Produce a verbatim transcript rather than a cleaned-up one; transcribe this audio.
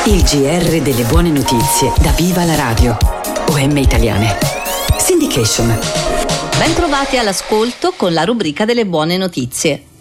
Il G R delle buone notizie da Viva la Radio. O M Italiane. Syndication. Ben trovati all'ascolto con la rubrica delle buone notizie.